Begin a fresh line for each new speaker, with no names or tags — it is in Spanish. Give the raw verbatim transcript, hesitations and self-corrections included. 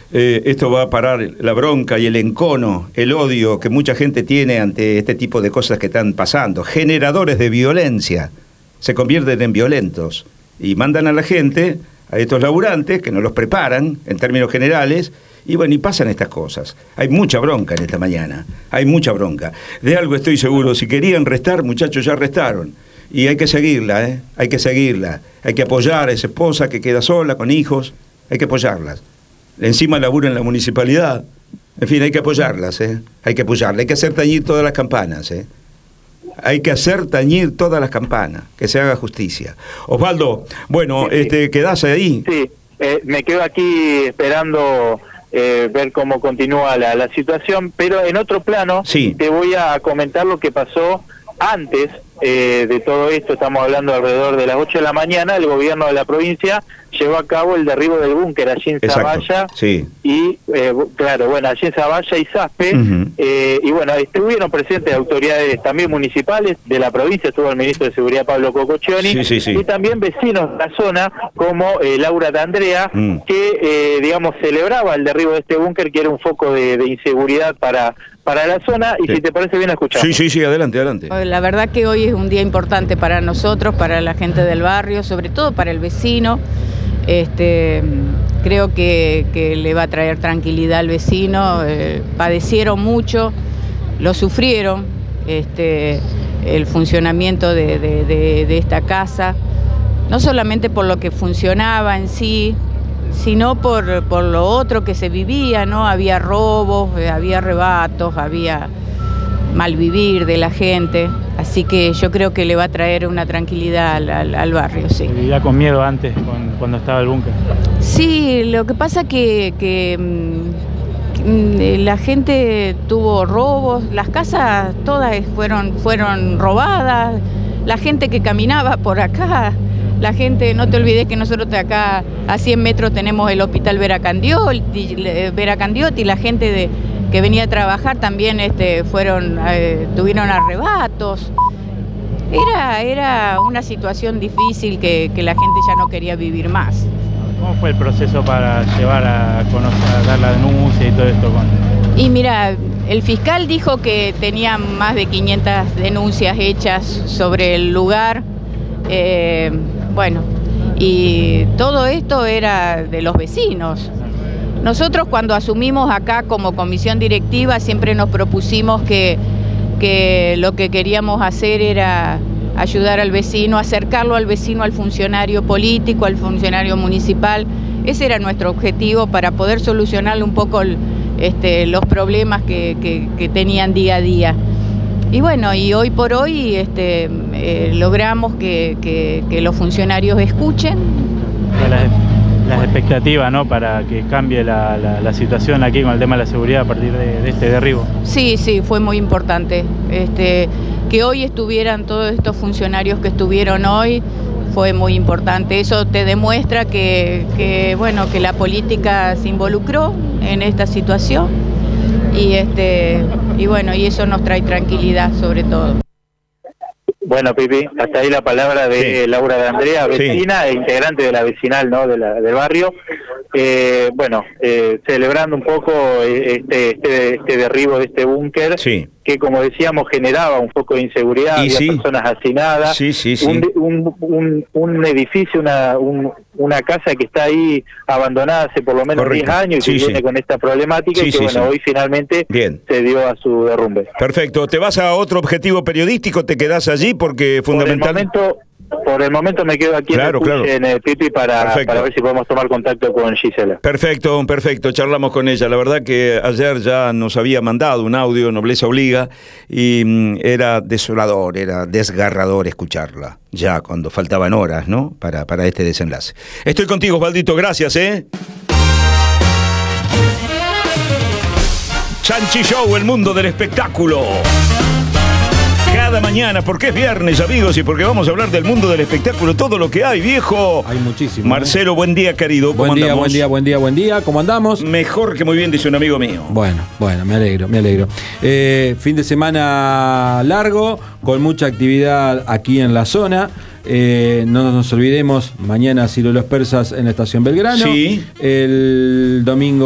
eh, esto va a parar la bronca y el encono, el odio que mucha gente tiene ante este tipo de cosas que están pasando. Generadores de violencia se convierten en violentos y mandan a la gente, a estos laburantes, que no los preparan en términos generales, y bueno, y pasan estas cosas. Hay mucha bronca en esta mañana, hay mucha bronca. De algo estoy seguro, si querían restar, muchachos, ya restaron. Y hay que seguirla, ¿eh? Hay que seguirla. Hay que apoyar a esa esposa que queda sola, con hijos. Hay que apoyarlas. Encima labura en la municipalidad. En fin, hay que apoyarlas, ¿eh? Hay que apoyarlas. Hay que hacer tañir todas las campanas, ¿eh? Hay que hacer tañir todas las campanas. Que se haga justicia. Osvaldo, bueno, sí, sí. este, ¿quedás ahí?
Sí, eh, me quedo aquí esperando eh, ver cómo continúa la, la situación. Pero en otro plano, sí. te voy a comentar lo que pasó antes eh, de todo esto. Estamos hablando alrededor de las ocho de la mañana. El gobierno de la provincia llevó a cabo el derribo del búnker allí en Zavalla,
sí.
y eh, claro, bueno, allí en Zavalla y Zaspe, uh-huh. eh, y bueno, estuvieron presentes autoridades también municipales de la provincia, estuvo el ministro de Seguridad Pablo Cococcioni,
sí, sí, sí.
y también vecinos de la zona como eh, Laura D'Andrea, uh-huh. que eh, digamos celebraba el derribo de este búnker, que era un foco de, de inseguridad para para la zona, y sí. si te parece bien escuchar.
Sí, sí, sí, adelante, adelante.
La verdad que hoy es un día importante para nosotros, para la gente del barrio, sobre todo para el vecino. Este, creo que, que le va a traer tranquilidad al vecino. Eh, padecieron mucho, lo sufrieron, este, el funcionamiento de, de, de, de esta casa, no solamente por lo que funcionaba en sí, sino por, por lo otro que se vivía, ¿no? Había robos, había arrebatos, había malvivir de la gente, así que yo creo que le va a traer una tranquilidad al, al, al barrio, sí.
¿Vivía con miedo antes, con, cuando estaba el búnker?
Sí, lo que pasa que, que mmm, la gente tuvo robos, las casas todas fueron, fueron robadas, la gente que caminaba por acá, la gente, no te olvides que nosotros de acá a cien metros tenemos el hospital Veracandiotti, Veracandiotti, la gente de, que venía a trabajar también este, fueron, eh, tuvieron arrebatos. Era, era una situación difícil que, que la gente ya no quería vivir más.
¿Cómo fue el proceso para llevar a conocer, a dar la denuncia y todo esto? Con...
Y mira, el fiscal dijo que tenía más de quinientas denuncias hechas sobre el lugar. Eh, bueno, y todo esto era de los vecinos. Nosotros cuando asumimos acá como comisión directiva siempre nos propusimos que, que lo que queríamos hacer era ayudar al vecino, acercarlo al vecino, al funcionario político, al funcionario municipal. Ese era nuestro objetivo para poder solucionar un poco el, este, los problemas que, que, que tenían día a día. Y bueno, y hoy por hoy este, eh, logramos que, que, que los funcionarios escuchen.
Las, las expectativas, ¿no?, para que cambie la, la, la situación aquí con el tema de la seguridad a partir de, de este derribo.
Sí, sí, fue muy importante. Este, que hoy estuvieran todos estos funcionarios que estuvieron hoy fue muy importante. Eso te demuestra que, que, bueno, que la política se involucró en esta situación. Y este y bueno, y eso nos trae tranquilidad sobre todo.
Bueno, Pipi, hasta ahí la palabra de sí. Laura D'Andrea, vecina sí. e integrante de la vecinal, ¿no?, de la, del barrio. Eh, bueno, eh, celebrando un poco este, este, este derribo de este búnker, sí. que como decíamos generaba un foco de inseguridad, y había sí. personas hacinadas,
sí, sí, sí.
Un, un, un, un edificio, una, un, una casa que está ahí abandonada hace por lo menos Correcto. diez años y sí, que sí. viene con esta problemática sí, y que sí, bueno, sí. hoy finalmente Bien. se dio a su derrumbe.
Perfecto, ¿te vas a otro objetivo periodístico? ¿Te quedás allí? Porque fundamentalmente...
Por el momento... Por el momento me quedo aquí
claro,
en, el
claro.
en el Pipi para, para ver si podemos tomar contacto con Gisela.
Perfecto, perfecto, charlamos con ella. La verdad que ayer ya nos había mandado un audio, Nobleza Obliga, y mm, era desolador, era desgarrador escucharla, ya cuando faltaban horas, ¿no?, para, para este desenlace. Estoy contigo, Osvaldito, gracias, ¿eh? Chanchi Show, el mundo del espectáculo. Cada mañana, porque es viernes, amigos, y porque vamos a hablar del mundo del espectáculo, todo lo que hay, viejo.
Hay muchísimo.
Marcelo, ¿eh? Buen día, querido. ¿Cómo
buen día,
andamos?
buen día, buen día, buen día. ¿Cómo andamos?
Mejor que muy bien, dice un amigo mío.
Bueno, bueno, me alegro, me alegro. Eh, fin de semana largo, con mucha actividad aquí en la zona. Eh, no nos olvidemos, mañana Ciro Los Persas en la Estación Belgrano.
Sí.
El domingo